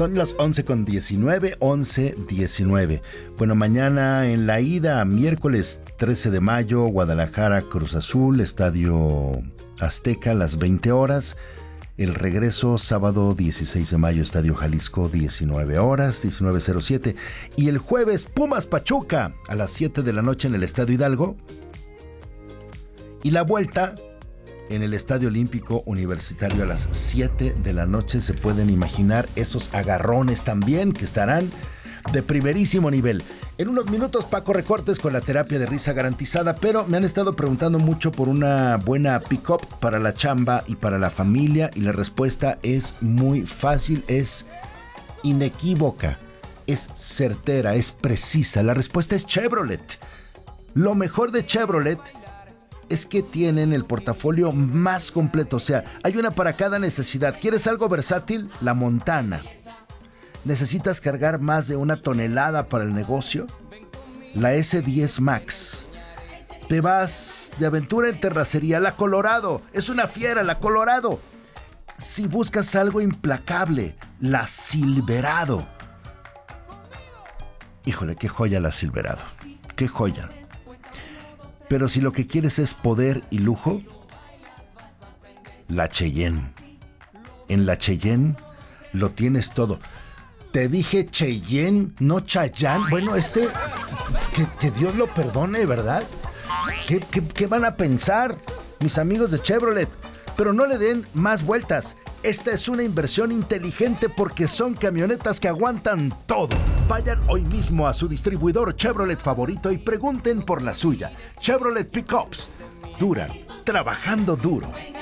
Son las 11:19, 11:19. Bueno, mañana en la ida, miércoles 13 de mayo, Guadalajara, Cruz Azul, Estadio Azteca, las 20 horas. El regreso, sábado 16 de mayo, Estadio Jalisco, 19 horas, 19:07. Y el jueves, Pumas Pachuca, a las 7 de la noche en el Estadio Hidalgo. Y la vuelta en el Estadio Olímpico Universitario a las 7 de la noche. Se pueden imaginar esos agarrones también que estarán de primerísimo nivel. En unos minutos, Paco Recortes con la terapia de risa garantizada, pero me han estado preguntando mucho por una buena pick-up para la chamba y para la familia, y la respuesta es muy fácil, es inequívoca, es certera, es precisa. La respuesta es Chevrolet. Lo mejor de Chevrolet es que tienen el portafolio más completo, o sea, hay una para cada necesidad. ¿Quieres algo versátil? La Montana. ¿Necesitas cargar más de 1 tonelada para el negocio? La S10 Max. ¿Te vas de aventura en terracería? La Colorado. Es una fiera, la Colorado. Si buscas algo implacable, la Silverado. Híjole, qué joya la Silverado. Qué joya. Pero si lo que quieres es poder y lujo, la Cheyenne. En la Cheyenne lo tienes todo. Te dije Cheyenne, no Chayanne. Bueno, que Dios lo perdone, ¿verdad? ¿Qué van a pensar mis amigos de Chevrolet? Pero no le den más vueltas. Esta es una inversión inteligente porque son camionetas que aguantan todo. Vayan hoy mismo a su distribuidor Chevrolet favorito y pregunten por la suya. Chevrolet Pickups. Duran, trabajando duro.